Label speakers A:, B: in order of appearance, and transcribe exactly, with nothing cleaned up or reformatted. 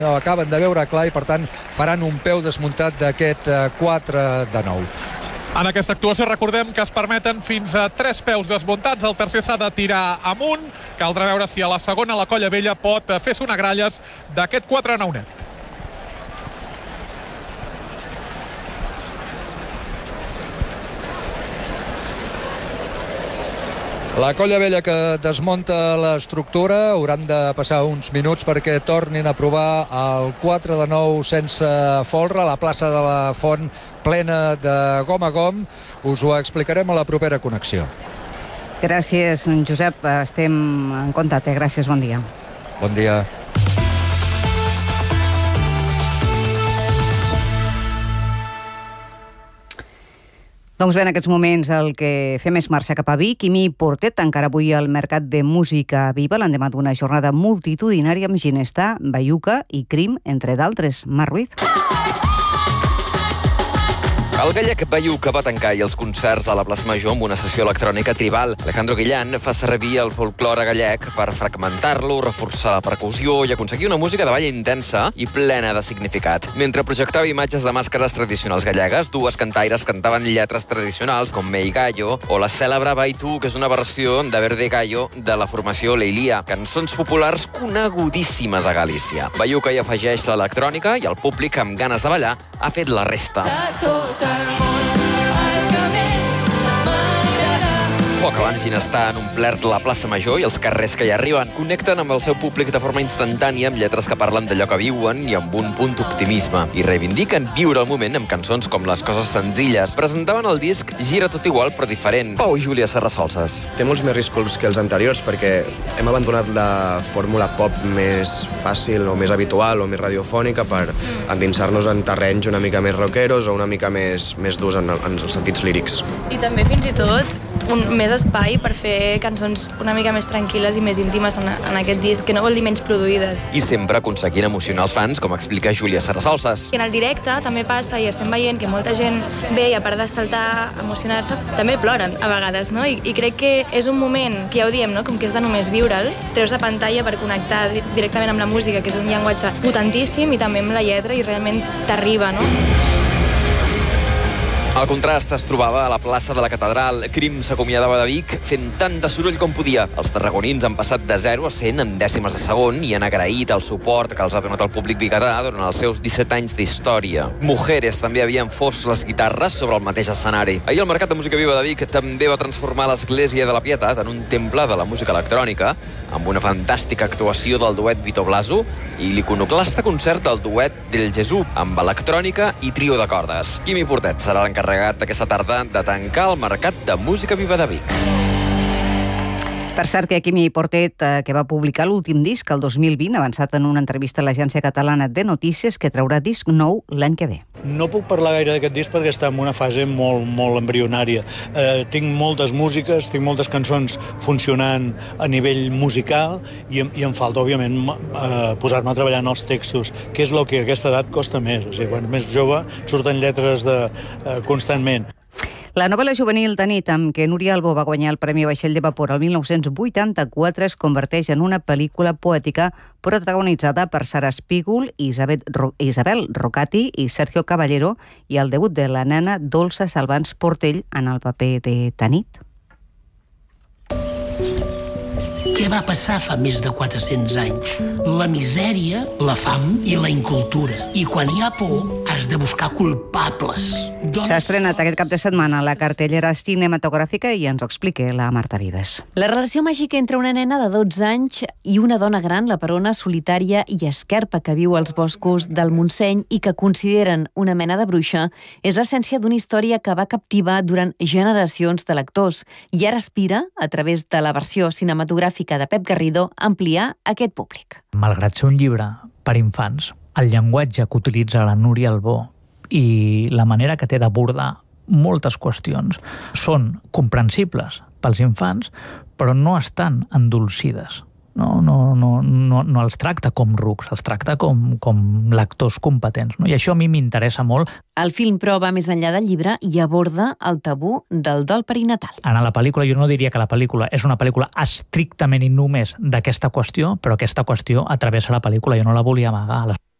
A: ho acaben de veure clar i per tant faran un peu desmuntat d'aquest quatre de nou.
B: En aquesta actuació recordem que es permeten fins a tres peus desmuntats. El tercer s'ha de tirar amunt. Caldrà veure si a la segona la Colla Vella pot fer sonagralles d'aquest quatre nou net.
A: La Colla Vella que desmunta l'estructura, hauran de passar uns minuts perquè tornin a provar el quatre de nou sense folre, la plaça de la Font plena de gom a gom. Us ho explicarem a la propera connexió.
C: Gràcies, Josep. Estem en contacte. Gràcies, bon dia.
A: Bon dia.
C: Doncs bé, en aquests moments el que fem és marxar cap a Vic. Quimi Portet encara avui al Mercat de Música Viva, l'endemà d'una jornada multitudinària amb Ginestar, Baiuca i Crim, entre d'altres. Mar Ruiz.
D: El gallec Baiuca va tancar i els concerts a la plaça Major amb una sessió electrònica tribal. Alejandro Guillán fa servir el folklore gallec per fragmentar-lo, reforçar la percussió i aconseguir una música de ball intensa i plena de significat. Mentre projectava imatges de màscares tradicionals gallegues, dues cantaires cantaven lletres tradicionals com Mei Gallo o la cèlebre Baitu, que és una versió de Verde Gallo de la formació Leilia, cançons populars conegudíssimes a Galícia. Baiuca hi afegeix l'electrònica i el públic amb ganes de ballar ha fet la resta. Poc abans Ginestar han omplert la plaça Major i els carrers que hi arriben. Connecten amb el seu públic de forma instantània amb lletres que parlen d'allò que viuen i amb un punt d'optimisme. I reivindiquen viure el moment amb cançons com Les coses senzilles. Presentaven el disc Gira tot igual però diferent. Pau i Júlia Serrasolses.
E: Té molts més riscos que els anteriors perquè hem abandonat la fórmula pop més fàcil o més habitual o més radiofònica per endinsar-nos en terrenys una mica més rockeros o una mica més, més durs en, en els sentits lírics.
F: I també fins i tot un, més espai per fer cançons una mica més tranquil·les i més íntimes en, en aquest disc, que no vol dir menys produïdes.
D: I sempre aconseguint emocionar els fans, com explica Júlia Serrasolses.
F: I en el directe també passa i estem veient que molta gent ve i a part de saltar, emocionar-se, també ploren a vegades, no? I, i crec que és un moment, que ja ho diem, no? Com que és de només viure'l, treus la pantalla per connectar directament amb la música, que és un llenguatge potentíssim, i també amb la lletra, i realment t'arriba, no?
D: El contrast es trobava a la plaça de la Catedral. Crim s'acomiadava de Vic fent tant de soroll com podia. Els tarragonins han passat de zero a cent en dècimes de segon i han agraït el suport que els ha donat el públic biguetà durant els seus disset anys d'història. Mujeres també havien fos les guitarres sobre el mateix escenari. Ahir el Mercat de Música Viva de Vic també va transformar l'Església de la Pietat en un temple de la música electrònica, amb una fantàstica actuació del duet Vito Blaso i l'iconoclasta concert del duet del Jesús, amb electrònica i trio de cordes. Quimi Portet serà l'encarregat aquesta tarda de tancar el Mercat de Música Viva de Vic.
C: Per cert, que Quimi Portet, eh, que va publicar l'últim disc el dos mil vint, ha avançat en una entrevista a l'Agència Catalana de Notícies que traurà disc nou l'any que ve.
G: No puc parlar gaire d'aquest disc perquè està en una fase molt, molt embrionària. Eh, tinc moltes músiques, tinc moltes cançons funcionant a nivell musical i, i em falta, òbviament, eh, posar-me a treballar en els textos, que és el que a aquesta edat costa més. O sigui, quan més jove surten lletres de, eh, constantment.
C: La novel·la juvenil Tanit, amb què Núria Albó va guanyar el Premi Vaixell de Vapor el mil nou-cents vuitanta-quatre, es converteix en una pel·lícula poètica protagonitzada per Sara Spígul, Isabel, Ro Isabel Rocati i Sergio Caballero, i el debut de la nena Dolça Salvans Portell en el paper de Tanit.
H: Què va passar fa més de quatre-cents anys? La misèria, la fam i la incultura. I quan hi ha por, has de buscar culpables.
C: S'ha estrenat aquest cap de setmana la cartellera cinematogràfica i ens ho explica la Marta Vives.
I: La relació màgica entre una nena de dotze anys i una dona gran, la Perona, solitària i esquerpa que viu als boscos del Montseny i que consideren una mena de bruixa, és l'essència d'una història que va captivar durant generacions de lectors i ara aspira, a través de la versió cinematogràfica de Pep Garrido, ampliar aquest públic.
J: Malgrat ser un llibre per infants, el llenguatge que utilitza la Núria Albó i la manera que té d'abordar moltes qüestions són comprensibles pels infants, però no estan endolcides. No, no, no, no, no els tracta com rucs, els tracta com, com lectors competents. No? I això a mi m'interessa molt.
I: El film, però, va més enllà del llibre i aborda el tabú del dol perinatal.
J: En la pel·lícula, jo no diria que la pel·lícula és una pel·lícula estrictament i només d'aquesta qüestió, però aquesta qüestió atravessa la pel·lícula, jo no la volia amagar.